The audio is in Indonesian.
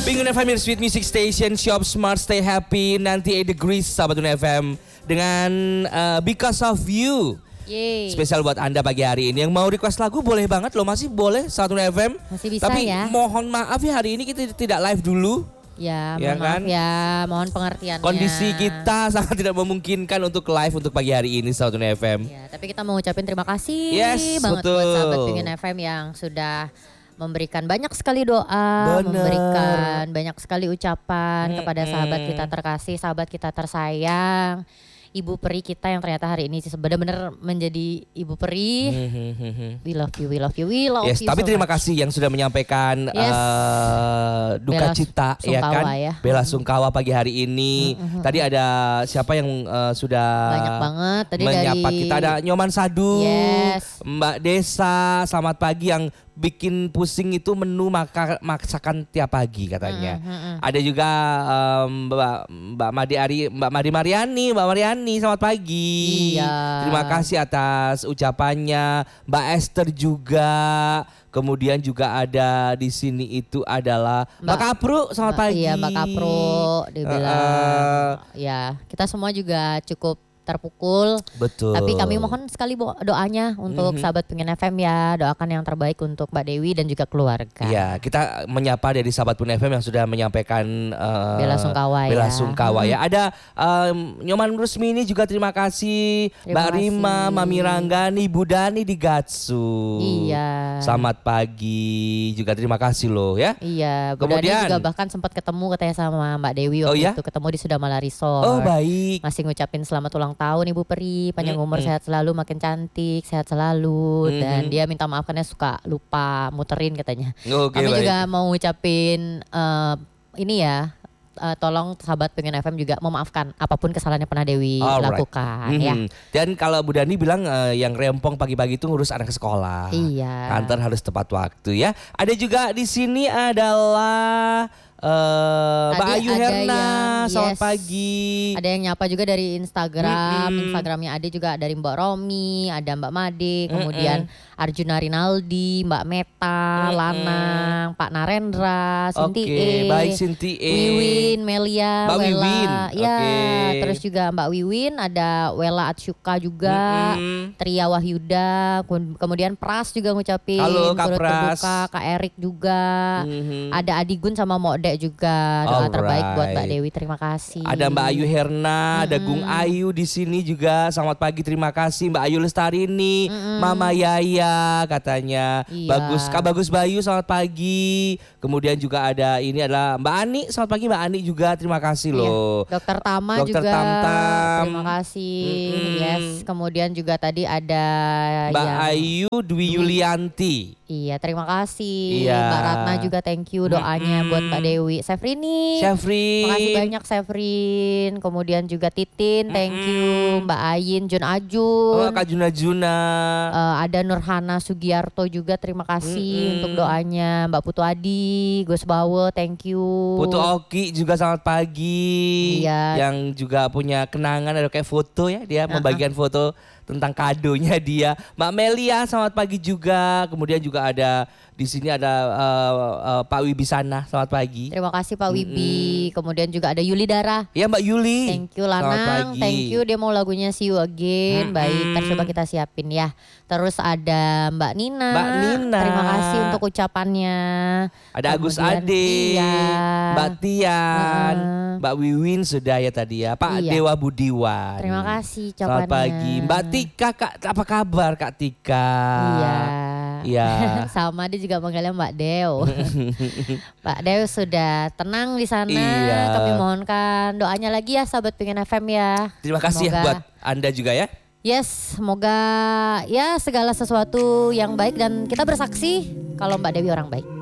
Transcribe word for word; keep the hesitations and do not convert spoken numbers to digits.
Pengen F M Sweet Music Station, Shop Smart, Stay Happy, ninety eight Degrees, Sahabat Tuna F M dengan uh, Because of You. Yeay. Spesial buat Anda pagi hari ini. Yang mau request lagu boleh banget loh, masih boleh Sahabat Tuna F M. Masih bisa. Tapi ya. mohon maaf ya, hari ini kita tidak live dulu. Ya, ya mohon maaf kan? ya, mohon pengertiannya. Kondisi kita sangat tidak memungkinkan untuk live untuk pagi hari ini Sahabat Tuna F M. Ya, tapi kita mau ucapin terima kasih Yes, banget betul. buat sahabat Pengen F M yang sudah memberikan banyak sekali doa, Bener. memberikan banyak sekali ucapan hmm, kepada sahabat hmm. kita terkasih, sahabat kita tersayang, Ibu Peri kita yang ternyata hari ini benar-benar menjadi Ibu Peri. Hmm. We love you, we love you, we love Yes, you. tapi so terima much. kasih yang sudah menyampaikan Yes. uh, duka Bela cita ya sungkawa kan, ya. bela sungkawa pagi hari ini. Mm-hmm. Tadi ada siapa yang uh, sudah Banyak banget tadi menyapa dari kita, ada Nyoman Sadu, Yes. Mbak Desa, selamat pagi, yang bikin pusing itu menu maka, masakan tiap pagi katanya. Mm-hmm. Ada juga um, Mbak Mbak Madi Ari, Mbak Madi Mariani, Mbak Mariani, selamat pagi. Iya. Terima kasih atas ucapannya. Mbak Esther juga. Kemudian juga ada di sini itu adalah Mbak, Mbak Kapru, selamat Mbak, pagi. Iya, Mbak Kapru, dia bilang Uh, ya kita semua juga cukup terpukul. betul. Tapi kami mohon sekali doanya untuk Mm-hmm. sahabat Pengen F M ya, doakan yang terbaik untuk Mbak Dewi dan juga keluarga. Ya, kita menyapa dari sahabat Pun F M yang sudah menyampaikan uh, Bela sungkawa bela ya. sungkawa ya. Ada um, Nyoman Rusmini juga terima kasih, Terima Mbak Rima, kasih. Mami Ranggani, Bu Dani di Gatsu. Iya. Selamat pagi juga, terima kasih loh ya. Iya, Bu Kemudian- Dani juga bahkan sempat ketemu katanya sama Mbak Dewi waktu Oh, ya? itu, ketemu di Sudamala Resort. Oh baik. Masih ngucapin selamat ulang tahun Ibu Peri, panjang umur, Mm-mm. sehat selalu, makin cantik, sehat selalu. Mm-mm. Dan dia minta maaf karena suka lupa muterin katanya. Oke, Kami baik. juga mau ngucapin eh, ini ya, eh, tolong sahabat Pengen F M juga memaafkan apapun kesalahan yang pernah Dewi Alright. lakukan ya. Mhm. Dan kalau Bu Dani bilang eh, yang rempong pagi-pagi itu ngurus anak ke sekolah. Iya. Kantor harus tepat waktu ya. Ada juga di sini adalah eh, Mbak Tadi Ayu ada Herna, yang- selamat yes. pagi. Ada yang nyapa juga dari Instagram, Mm-mm. Instagramnya Ade juga dari Mbak Romi, ada Mbak Made, kemudian Arjuna Rinaldi, Mbak Meta, Mm-mm. Lanang, Pak Narendra, Sinti Oke, E, baik Sinti E. Wiwin, Melia, Mbak Wela, Wiwin, ya, oke. terus juga Mbak Wiwin, ada Wela Atsyuka juga, Mm-mm. Tria Wahyuda, kem- kemudian Pras juga ngucapin, Halo, Kak turut Pras. berduka, Kak Erik juga, Mhm. ada Adigun sama Mokdek juga, doa Alright. terbaik buat Mbak Dewi, terima kasih. Ada Mbak Ayu Herna, ada Gung Ayu di sini juga. Selamat pagi, terima kasih Mbak Ayu Lestarini, Mama Yaya katanya. Iya. Bagus, Kak Bagus Bayu, selamat pagi. Kemudian juga ada ini adalah Mbak Ani, selamat pagi Mbak Ani juga, terima kasih Iya. loh. Dokter Tama Dokter juga, Tam-Tam. terima kasih. Mm-mm. Yes, kemudian juga tadi ada Mbak yang, Ayu Dwi Yulianti. iya terima kasih. Iya. Mbak Ratna juga thank you doanya Mm-mm. buat Mbak Dewi. Sefrini, Syafrin. makasih banyak Sefrin. Kemudian juga Titin, thank you. Mbak Ayin, Jun Oh, Ajun. Kak Juna Juna. Eh, ada Nurhana Sugiarto juga, terima kasih Mm-mm. untuk doanya. Mbak Putu Adi, Gus Bawe, thank you. Putu Oki juga selamat pagi. Iya. Yang juga punya kenangan, ada kayak foto ya, dia membagikan foto tentang kadonya dia. Mbak Melia selamat pagi juga. Kemudian juga ada di sini ada uh, uh, Pak Wibisana, selamat pagi. Terima kasih Pak Wibi. Kemudian juga ada Yuli Dara. Ya Mbak Yuli. Thank you Selamat Lanang, pagi. thank you, dia mau lagunya See You Again. Mm-mm. Baik, ntar coba kita siapin ya. Terus ada Mbak Nina. Mbak Nina. Terima kasih untuk ucapannya. Ada Agus Kemudian- Ade, Iya. Mbak Tian, Heeh. Mbak Wiwin sudah ya tadi ya, Pak Iya. Dewa Budiwan. Terima kasih Selamat ucapannya. pagi, Mbak Tika, Kak, apa kabar Kak Tika? Iya. Iya. Sama dia juga manggilnya Mbak Dew. Mbak Dew sudah tenang di sana. Iya. Kami mohonkan doanya lagi ya sahabat Pengen F M ya. Terima kasih ya Semoga- buat Anda juga ya. Yes, semoga ya segala sesuatu yang baik dan kita bersaksi kalau Mbak Dewi orang baik.